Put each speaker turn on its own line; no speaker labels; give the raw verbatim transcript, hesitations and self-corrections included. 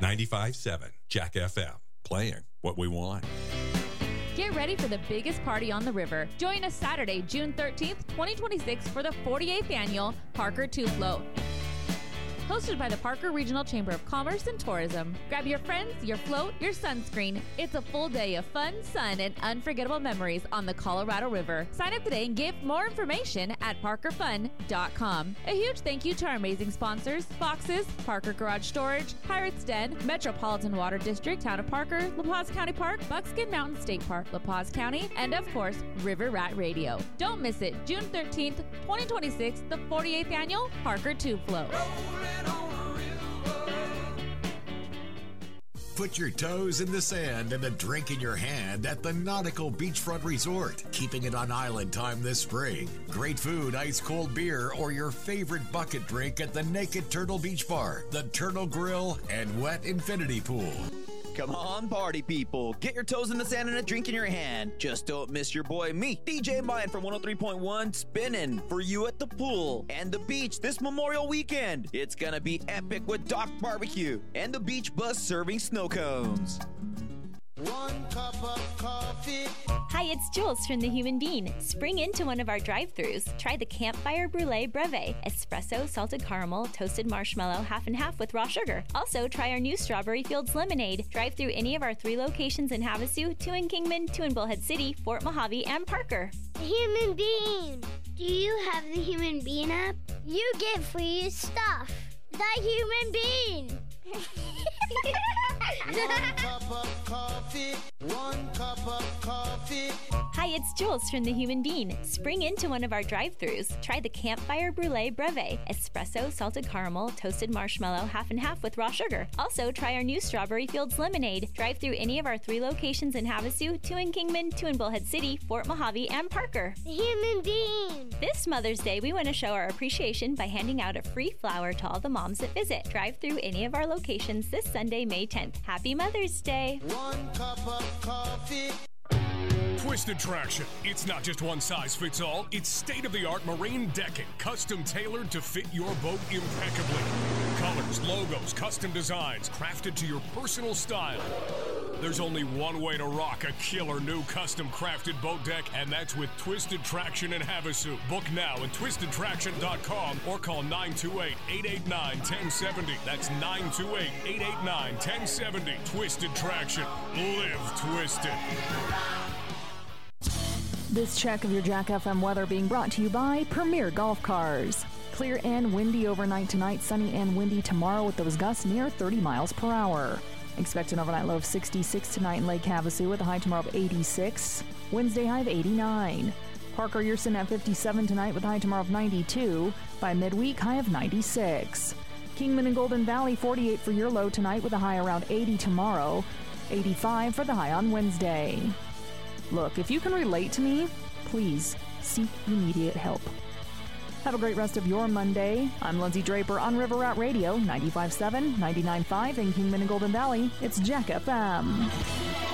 ninety-five point seven Jack F M, playing what we want.
Get ready for the biggest party on the river. Join us Saturday, June thirteenth, twenty twenty-six for the forty-eighth Annual Parker two Float. Hosted by the Parker Regional Chamber of Commerce and Tourism. Grab your friends, your float, your sunscreen. It's a full day of fun, sun, and unforgettable memories on the Colorado River. Sign up today and get more information at parker fun dot com. A huge thank you to our amazing sponsors, Foxes, Parker Garage Storage, Pirates Den, Metropolitan Water District, Town of Parker, La Paz County Park, Buckskin Mountain State Park, La Paz County, and of course, River Rat Radio. Don't miss it, June thirteenth, twenty twenty-six, the forty-eighth Annual Parker two Float.
Put your toes in the sand and a drink in your hand at the Nautical Beachfront Resort. Keeping it on island time this spring. Great food, ice cold beer, or your favorite bucket drink at the Naked Turtle Beach Bar, the Turtle Grill, and Wet Infinity Pool.
Come on, party people. Get your toes in the sand and a drink in your hand. Just don't miss your boy, me, D J Mayan from one oh three point one, spinning for you at the pool and the beach this Memorial Weekend. It's gonna be epic with Doc Barbecue and the Beach Bus serving snow cones.
One cup of coffee.
Hi, it's Jules from The Human Bean. Spring into one of our drive-thrus. Try the Campfire Brulee Brevet. Espresso, salted caramel, toasted marshmallow, half and half with raw sugar. Also, try our new Strawberry Fields Lemonade. Drive through any of our three locations in Havasu, two in Kingman, two in Bullhead City, Fort Mojave, and Parker.
The Human Bean. Do you have the Human Bean app? You get free stuff. The Human Bean.
One cup of coffee. One cup of coffee.
Hi, it's Jules from The Human Bean. Spring into one of our drive-thrus. Try the Campfire Brulee Brevet. Espresso, salted caramel, toasted marshmallow, half and half with raw sugar. Also, try our new Strawberry Fields Lemonade. Drive through any of our three locations in Havasu, two in Kingman, two in Bullhead City, Fort Mojave, and Parker.
The Human Bean.
This Mother's Day, we want to show our appreciation by handing out a free flower to all the moms that visit. Drive through any of our locations this Sunday, May tenth. Happy Mother's Day.
One cup of coffee.
Twisted Traction. It's not just one size fits all. It's state-of-the-art marine decking, custom tailored to fit your boat impeccably. Colors, logos, custom designs, crafted to your personal style. There's only one way to rock a killer new custom crafted boat deck, and that's with Twisted Traction in Havasu. Book now at twisted traction dot com or call nine two eight, eight eight nine, one zero seven zero. That's nine two eight, eight eight nine, one zero seven zero. Twisted Traction. Live twisted.
This check of your Jack F M weather being brought to you by Premier Golf Cars. Clear and windy overnight tonight, sunny and windy tomorrow with those gusts near thirty miles per hour. Expect an overnight low of sixty-six tonight in Lake Havasu with a high tomorrow of eighty-six. Wednesday high of eighty-nine. Parker, you're sitting at fifty-seven tonight with a high tomorrow of ninety-two. By midweek, high of ninety-six. Kingman and Golden Valley, forty-eight for your low tonight with a high around eighty tomorrow. eighty-five for the high on Wednesday. Look, if you can relate to me, please seek immediate help. Have a great rest of your Monday. I'm Lindsay Draper on River Rat Radio, ninety-five point seven, ninety-nine point five in Kingman and Golden Valley. It's Jack F M.